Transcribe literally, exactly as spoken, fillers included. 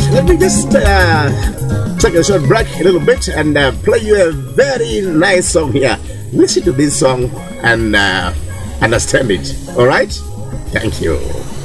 let me just uh, take a short break a little bit and uh, play you a very nice song here. Listen to this song and uh, understand it. All right? Thank you.